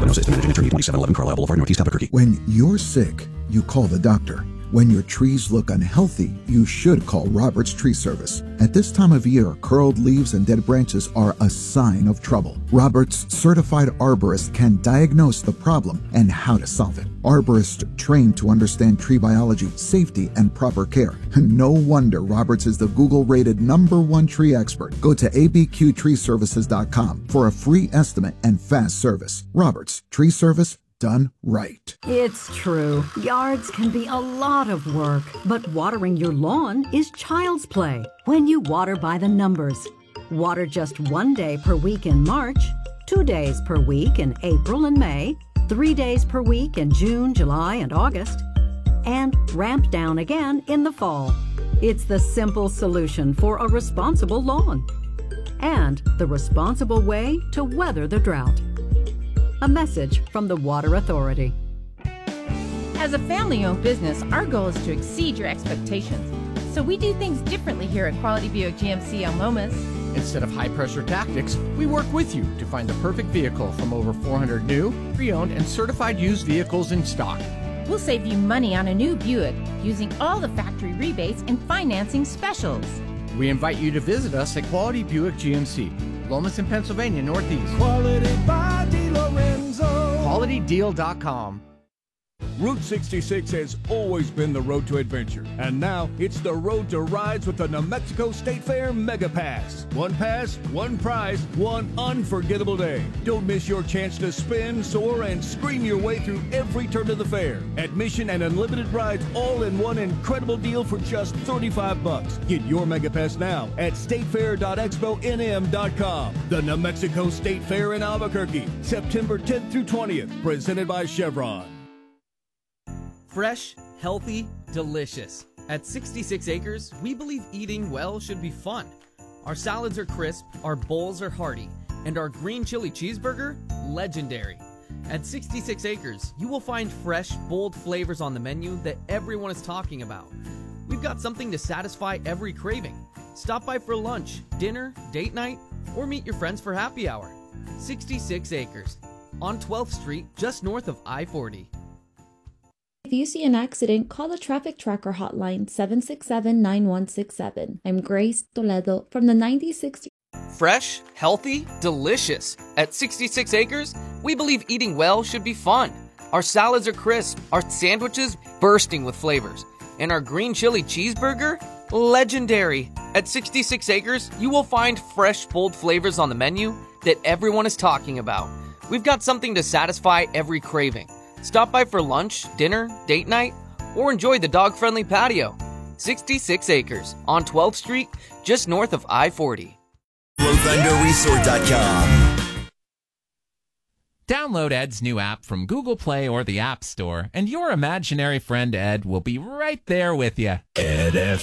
diagnosis. Immediate attorney, 2711 Carlisle Boulevard, Northeast Albuquerque. When you're sick, you call the doctor. When your trees look unhealthy, you should call Roberts Tree Service. At this time of year, curled leaves and dead branches are a sign of trouble. Roberts certified arborists can diagnose the problem and how to solve it. Arborists trained to understand tree biology, safety, and proper care. No wonder Roberts is the Google-rated #1 tree expert. Go to abqtreeservices.com for a free estimate and fast service. Roberts Tree Service, done right. It's true. Yards can be a lot of work, but watering your lawn is child's play when you water by the numbers. Water just 1 day per week in March, 2 days per week in April and May, 3 days per week in June, July, and August, and ramp down again in the fall. It's the simple solution for a responsible lawn and the responsible way to weather the drought. A message from the Water Authority. As a family-owned business, our goal is to exceed your expectations. So we do things differently here at Quality Buick GMC El Lomas. Instead of high-pressure tactics, we work with you to find the perfect vehicle from over 400 new, pre-owned, and certified used vehicles in stock. We'll save you money on a new Buick using all the factory rebates and financing specials. We invite you to visit us at Quality Buick GMC, Lomas in Pennsylvania, Northeast. Quality by DeLorenzo. QualityDeal.com. Route 66 has always been the road to adventure, and now it's the road to rides with the New Mexico State Fair Mega Pass. One pass, one prize, one unforgettable day. Don't miss your chance to spin, soar, and scream your way through every turn of the fair. Admission and unlimited rides all in one incredible deal for just $35. Get your Mega Pass now at statefair.exponm.com. The New Mexico State Fair in Albuquerque, September 10th through 20th, presented by Chevron. Fresh, healthy, delicious. At 66 Acres, we believe eating well should be fun. Our salads are crisp, our bowls are hearty, and our green chili cheeseburger, legendary. At 66 Acres, you will find fresh, bold flavors on the menu that everyone is talking about. We've got something to satisfy every craving. Stop by for lunch, dinner, date night, or meet your friends for happy hour. 66 Acres, on 12th Street, just north of I-40. If you see an accident, call the Traffic Tracker hotline 767-9167. I'm Grace Toledo from the 96. Fresh, healthy, delicious. At 66 Acres, we believe eating well should be fun. Our salads are crisp, our sandwiches bursting with flavors, and our green chili cheeseburger, legendary. At 66 Acres, you will find fresh, bold flavors on the menu that everyone is talking about. We've got something to satisfy every craving. Stop by for lunch, dinner, date night, or enjoy the dog-friendly patio. 66 Acres on 12th Street, just north of I-40. GrowThunderResort.com. Download Ed's new app from Google Play or the App Store, and your imaginary friend Ed will be right there with you. Ed